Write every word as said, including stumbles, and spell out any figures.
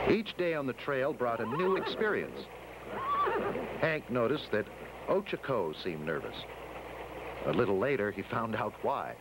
Each day on the trail brought a new experience. Hank noticed that Ochako seemed nervous. A little later, he found out why.